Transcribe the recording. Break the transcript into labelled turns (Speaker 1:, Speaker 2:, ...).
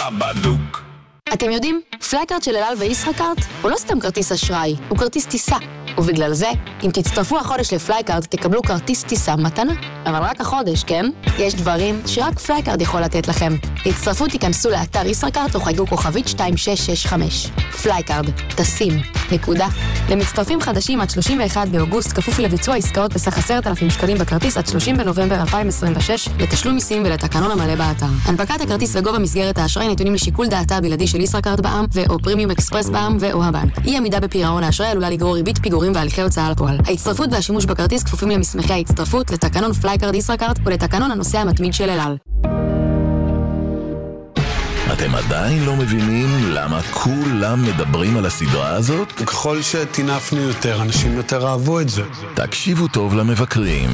Speaker 1: בבדוק.
Speaker 2: אתם יודעים, פלייקארד של אל על וישראכרט הוא לא סתם כרטיס אשראי, הוא כרטיס טיסה. ובגלל זה, אם תצטרפו החודש לפלייקארד, תקבלו כרטיס טיסה מתנה. אבל רק החודש, כן? יש דברים שרק פלייקארד יכול לתת לכם. להצטרפו תיכנסו לאתר ישראכרט או חייגו כוכבית 2665. פלייקארד, טסים, נקודה. למצטרפים חדשים עד 31 באוגוסט, כפוף לביצוע עסקאות בסך 10,000 שקלים בכרטיס עד 30 בנובמבר 2026, לתשלום מיסים ולתקנון המלא באתר. הנפקת הכרטיס וגובה מסגרת האשראי נתונים לשיקול דעתה הבלעדי של ישראכרט בע"מ ו/או פרימיום אקספרס בע"מ ו/או הבנק. אי עמידה בפירעון האשראי עלולה לגרור ריבית פיגורים והליכי הוצאה לפועל. ההצטרפות והשימוש בכרטיס כפופים למסמכי ההצטרפות, לתקנון פלייקארד ישראכרט ולתקנון הנוסע המתמיד של אל על.
Speaker 1: אתם עדיין לא מבינים למה כולם מדברים על הסדרה הזאת?
Speaker 3: ככל שתינפנו יותר, אנשים יותר אהבו את זה.
Speaker 1: תקשיבו טוב למבקרים.